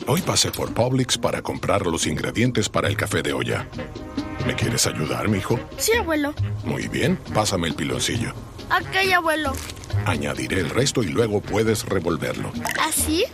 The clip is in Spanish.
Hoy pasé por Publix para comprar los ingredientes para el café de olla. ¿Me quieres ayudar, mijo? Sí, abuelo. Muy bien, pásame el piloncillo. Ok, abuelo. Añadiré el resto y luego puedes revolverlo. ¿Así?